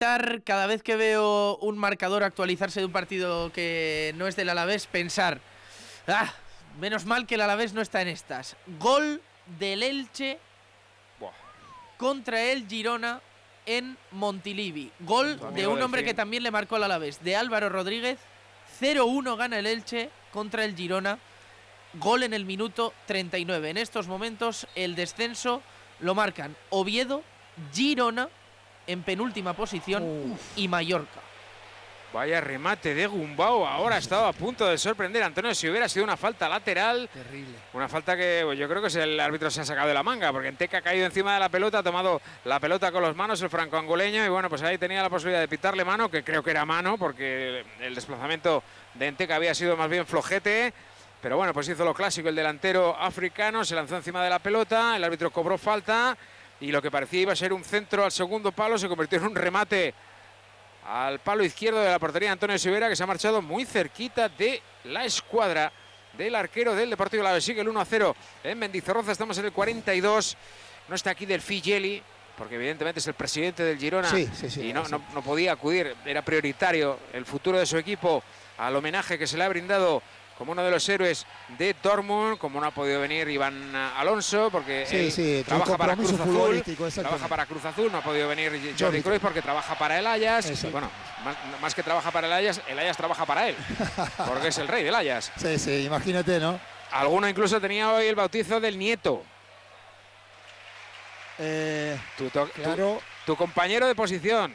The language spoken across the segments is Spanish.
Cada vez que veo un marcador actualizarse de un partido que no es del Alavés, pensar, menos mal que el Alavés no está en estas. Gol del Elche contra el Girona en Montilivi. Gol de un hombre que también le marcó al Alavés, de Álvaro Rodríguez. 0-1 gana el Elche contra el Girona. Gol en el minuto 39. En estos momentos el descenso lo marcan Oviedo, Girona en penúltima posición y Mallorca. Vaya remate de Gumbau. Ahora estaba a punto de sorprender a Antonio si hubiera sido una falta lateral. Terrible. Una falta que yo creo que el árbitro se ha sacado de la manga, porque Enteca ha caído encima de la pelota, ha tomado la pelota con las manos el franco-angoleño y bueno, pues ahí tenía la posibilidad de pitarle mano, que creo que era mano, porque el desplazamiento de Enteca había sido más bien flojete. Pero bueno, pues hizo lo clásico el delantero africano, se lanzó encima de la pelota, el árbitro cobró falta y lo que parecía iba a ser un centro al segundo palo se convirtió en un remate al palo izquierdo de la portería de Antonio Silvera, que se ha marchado muy cerquita de la escuadra del arquero del Deportivo Alavés. Sigue el 1-0 en Mendizorroza, estamos en el 42. No está aquí Delfí Geli, porque evidentemente es el presidente del Girona y no podía acudir. Era prioritario el futuro de su equipo al homenaje que se le ha brindado como uno de los héroes de Dortmund. Como no ha podido venir Iván Alonso, porque él trabaja para Cruz Azul, no ha podido venir Jordi Cruyff porque trabaja para el Ajax. Bueno, más que trabaja para el Ajax trabaja para él, porque es el rey del Ajax. Sí, imagínate, ¿no? Alguno incluso tenía hoy el bautizo del nieto. Tu compañero de posición.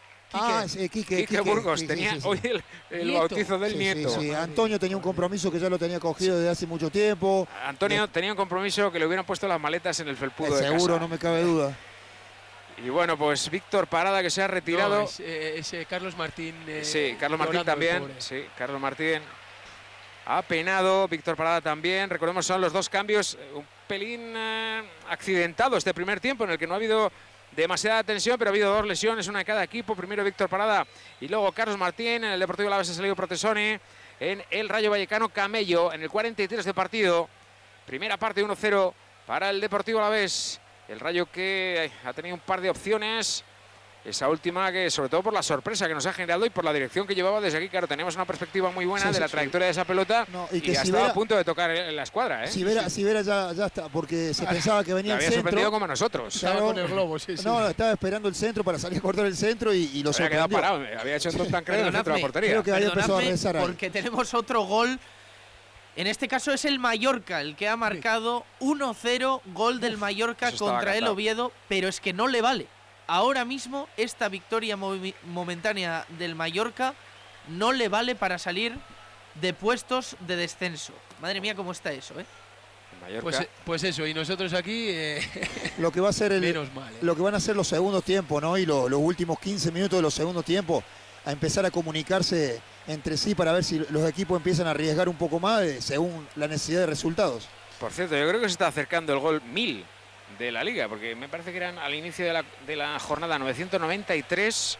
Quique Burgos tenía hoy el bautizo del nieto. Sí. Antonio tenía un compromiso que ya lo tenía cogido desde hace mucho tiempo. Antonio tenía un compromiso que le hubieran puesto las maletas en el felpudo de seguro, casa. no me cabe duda. Y bueno, pues Víctor Parada, que se ha retirado. No, es Carlos Martín. Sí, Carlos Martín también. Sí, Carlos Martín ha penado. Víctor Parada también. Recordemos, son los dos cambios un pelín accidentados este primer tiempo, en el que no ha habido demasiada tensión, pero ha habido dos lesiones, una de cada equipo. Primero Víctor Parada y luego Carlos Martín. En el Deportivo Alavés ha salido Protesoni. En el Rayo Vallecano, Camello, en el 43 de partido. Primera parte 1-0 para el Deportivo Alavés. El Rayo que ha tenido un par de opciones. Esa última que, sobre todo por la sorpresa que nos ha generado y por la dirección que llevaba desde aquí, claro, tenemos una perspectiva muy buena de la trayectoria de esa pelota y que estaba a punto de tocar en la escuadra. Si Vera ya está, porque se pensaba que venía el centro. Había sorprendido como a nosotros. Estaba con el globo, No, estaba esperando el centro para salir a cortar el centro y lo sorprendió. Había quedado parado, había hecho un tan creo en el centro de la portería. Creo que había empezado a rezar ahí. Porque tenemos otro gol. En este caso es el Mallorca el que ha marcado 1-0, gol del Mallorca contra el Oviedo, pero es que no le vale. Ahora mismo esta victoria momentánea del Mallorca no le vale para salir de puestos de descenso. Madre mía, cómo está eso, ¿eh? Pues eso, y nosotros aquí lo que va a ser menos mal, lo que van a hacer los segundos tiempos, ¿no? Y los últimos 15 minutos de los segundos tiempos, a empezar a comunicarse entre sí para ver si los equipos empiezan a arriesgar un poco más según la necesidad de resultados. Por cierto, yo creo que se está acercando el gol 1000 de la Liga, porque me parece que eran al inicio de la jornada 993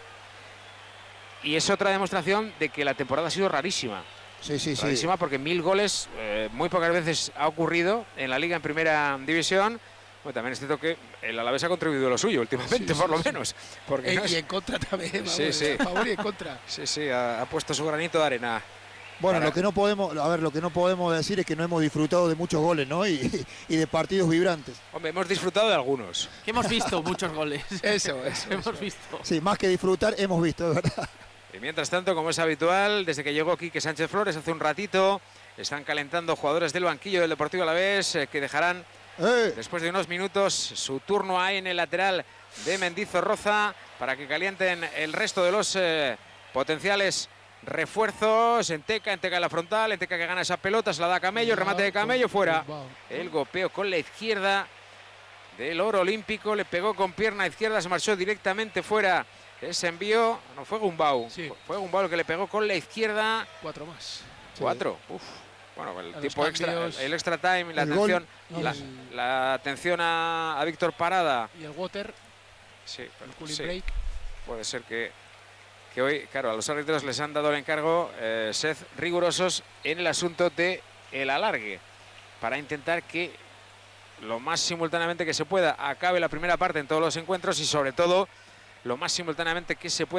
y es otra demostración de que la temporada ha sido rarísima. Rarísima porque 1000 goles muy pocas veces ha ocurrido en la Liga en primera división. Bueno, también es cierto que el Alavés ha contribuido lo suyo últimamente, por lo menos. Porque y en contra también, a favor y en contra. Sí, ha puesto su granito de arena. Bueno, lo que no podemos decir es que no hemos disfrutado de muchos goles, ¿no? Y de partidos vibrantes. Hombre, hemos disfrutado de algunos. Que hemos visto muchos goles. Eso. Hemos visto. Sí, más que disfrutar, hemos visto, de verdad. Y mientras tanto, como es habitual, desde que llegó Quique Sánchez Flores hace un ratito, están calentando jugadores del banquillo del Deportivo Alavés que dejarán, después de unos minutos, su turno ahí en el lateral de Mendizorroza para que calienten el resto de los potenciales refuerzos. Enteca en la frontal, Enteca que gana esa pelota, se la da a Camello, remate de Camello, fuera. El gopeo con la izquierda del oro olímpico, le pegó con pierna izquierda, se marchó directamente fuera. Ese envío, no fue Gumbau, fue Gumbau el que le pegó con la izquierda. 4 más. 4, Bueno, el tiempo extra, el extra time, la atención a Víctor Parada. Y el water. Sí, el cooling break. Puede ser que hoy, claro, a los árbitros les han dado el encargo sed rigurosos en el asunto de el alargue, para intentar que lo más simultáneamente que se pueda acabe la primera parte en todos los encuentros y sobre todo lo más simultáneamente que se puede.